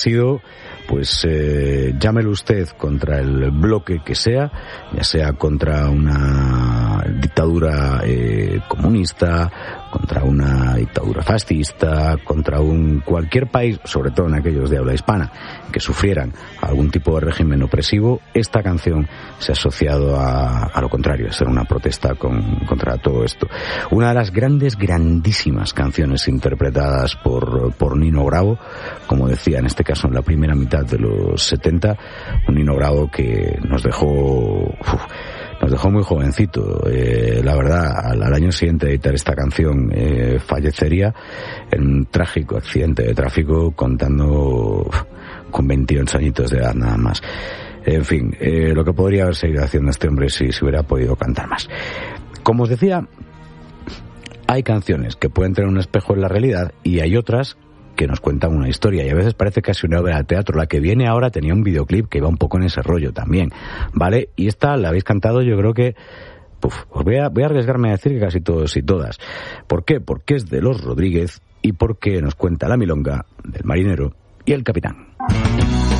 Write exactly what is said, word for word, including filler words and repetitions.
sido, pues eh, llámelo usted contra el bloque que sea, ya sea contra una dictadura eh, comunista, contra una dictadura fascista, contra un cualquier país, sobre todo en aquellos de habla hispana, que sufrieran algún tipo de régimen opresivo, esta canción se ha asociado a, a lo contrario, a ser una protesta con, contra todo esto. Una de las grandes, grandísimas canciones interpretadas por, por Nino Bravo, como decía, en este caso en la primera mitad de los setenta, un Nino Bravo que nos dejó... Uf, nos dejó muy jovencito. Eh, la verdad, al, al año siguiente de editar esta canción, eh, fallecería en un trágico accidente de tráfico, contando uf, con veintiocho añitos de edad nada más. En fin, eh, lo que podría haber seguido haciendo este hombre si se hubiera podido cantar más. Como os decía, hay canciones que pueden tener un espejo en la realidad y hay otras que nos cuentan una historia, y a veces parece casi una obra de teatro. La que viene ahora tenía un videoclip que iba un poco en ese rollo también, ¿vale? Y esta la habéis cantado, yo creo que puf, os voy a, voy a arriesgarme a decir que casi todos y todas. ¿Por qué? Porque es de Los Rodríguez y porque nos cuenta la milonga del marinero y el capitán.